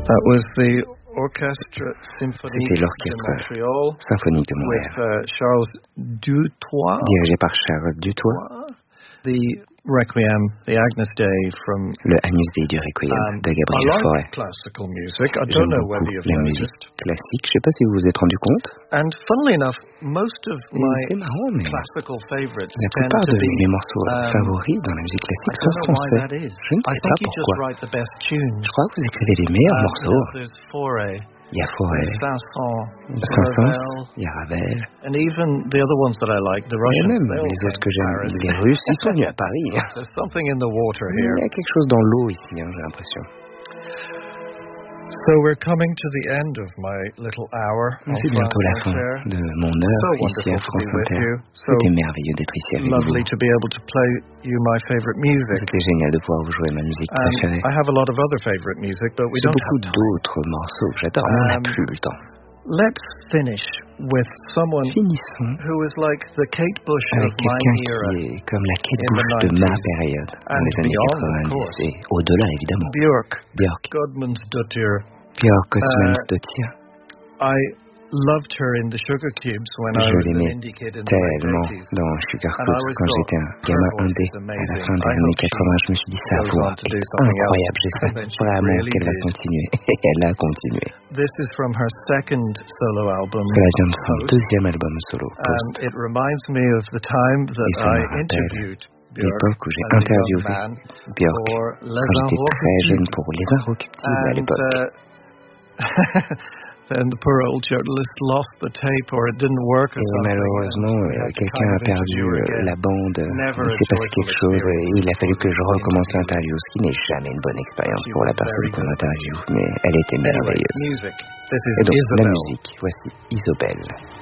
That was the Orchestre Symphonique C'était l'Orchestre de Montréal Symphonique de Montréal, with Charles Dutoit. dirigé par Charles Dutoit. The Requiem, the Agnus Dei from... Le Agnus Dei du Requiem de Gabriel I Fauré. like classical music. I J'aime don't know beaucoup whether you've la musique noticed. classique. Je ne sais pas si vous vous êtes rendu compte. And funnily enough, most of my C'est marrant, mais classical favorites la tend plupart to de be... mes morceaux favoris dans la musique I classique don't sont know why français. that is. Je ne I sais think pas you just pourquoi. write the best tunes. Je crois que vous écrivez les meilleurs morceaux. There's Fauré. Il y a Fauré, Saint-Saëns, Saint-Saëns, il y a Ravel. and even the other ones that I like, the Et Russians, même they all les autres came que to j'aime, Paris. les Russes, ils sont venus à Paris. There's something in the water Il here. y a quelque chose dans l'eau ici, j'ai l'impression. So we're coming to the end of my little hour. C'est bientôt la fin de mon heure ici à France Inter. C'était merveilleux d'être ici avec vous. Lovely to be able to play you my favorite music. C'était génial de pouvoir vous jouer ma musique préférée. I have a lot of other favorite music, but we J'ai don't beaucoup have time. d'autres morceaux que j'adore, mais on n'a plus le temps. Let's finish with someone Finissons who is like the Kate Bush avec of my quelqu'un era. qui est comme la Kate in Bush the de ma 90s. période, dans And les années beyond, of 90 course. et au-delà évidemment. Björk, Björk, Godmundsdottir. Björk Godmundsdottir. I loved her in the Sugar Cubes when I Je was an l'aimais indie kid in the tellement late 80s. dans Sugar And I Cubes always quand thought, j'étais un her gamin voice indé is à la amazing. fin des I années hope 80. Je me suis dit, sa goes voix on to do est something incroyable. else. J'espère And then she vraiment really qu'elle va did. continuer. Et elle a continué. This is from her second solo album, Cela vient de son Post, deuxième album solo, and Post. it reminds me of the time that Et ça I me rappelle interviewed Björk l'époque où j'ai as a young interviewé man Björk for Les quand j'étais très Inrockuptibles. jeune pour Les Inrockuptibles à l'époque. Then the poor old journalist lost the tape, or it didn't work, or Et something. malheureusement, quelqu'un a perdu la bande, il s'est passé quelque chose et il a fallu que je recommence l'interview, ce qui n'est jamais une bonne expérience pour la personne qu'on interviewe, mais elle était merveilleuse. Music. This is Et donc, la Isabel. musique, voici Isobel.